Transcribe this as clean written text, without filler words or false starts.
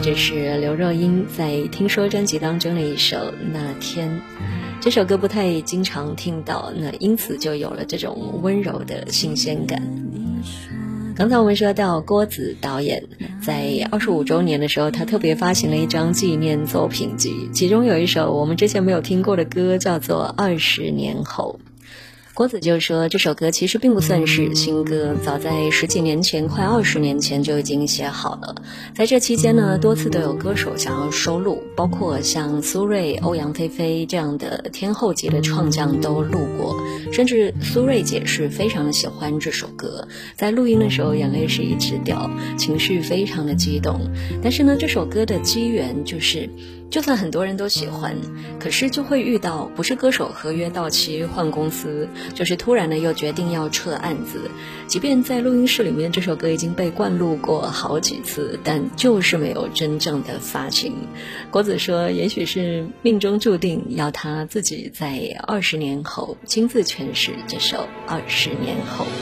这是刘若英在《听说》专辑当中的一首《那天》。这首歌不太经常听到，那因此就有了这种温柔的新鲜感。刚才我们说到郭子导演在25周年的时候，他特别发行了一张纪念作品集，其中有一首我们之前没有听过的歌，叫做《20年后》。郭子就说这首歌其实并不算是新歌，早在10几年前，快20年前就已经写好了。在这期间呢，多次都有歌手想要收录，包括像苏芮、欧阳菲菲这样的天后级的创将都录过，甚至苏芮姐是非常的喜欢这首歌，在录音的时候眼泪是一直掉，情绪非常的激动。但是呢，这首歌的机缘就是就算很多人都喜欢，可是就会遇到不是歌手合约到期换公司，就是突然的又决定要撤案子。即便在录音室里面这首歌已经被灌录过好几次，但就是没有真正的发行。郭子说也许是命中注定要他自己在20年后亲自诠释这首《20年后》。